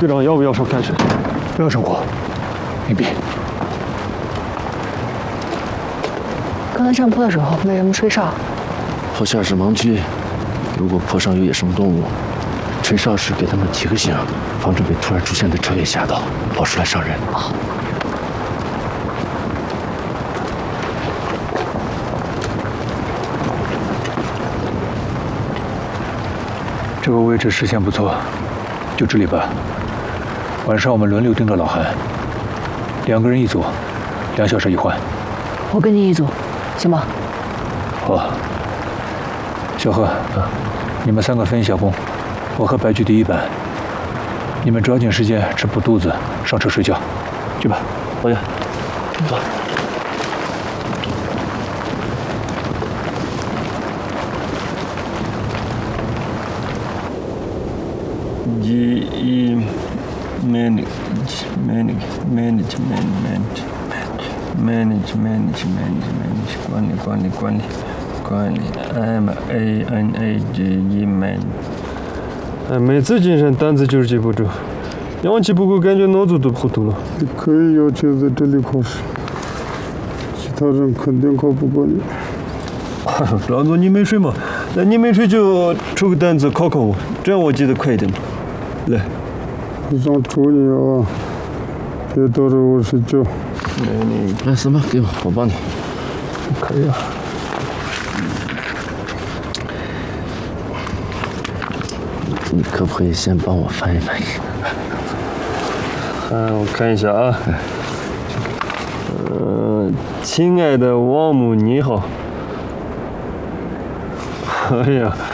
队长要不要上看去？ 不要生火，隐蔽。 刚才上坡的时候，为什么吹哨？ 坡下是盲区，如果坡上有野生动物，吹哨时给他们提个醒，防止被突然出现的车给吓到，跑出来伤人。 哦。 这个位置视线不错，就这里吧。晚上我们轮流盯着老韩，2个人一组，2小时一换。 我跟你一组，行吗？ 好。小贺，你们3个分一下工，我和白菊第1班。你们抓紧时间吃补肚子，上车睡觉，去吧。 好呀，走。 管理 manage。哎，每次精神单词就是记不住，阳气不够，感觉脑子都糊涂了。 你可以要求在这里考试，其他人肯定考不过你。 老总，你没睡吗？那你没睡就出个单子考考我，这样我记得快一点嘛。来， 我想祝你啊，别到着我睡觉。 来，什么？给我帮你。 可以啊。 你可不可以先帮我翻译翻译？ 我看一下啊。亲爱的王母你好。哎呀。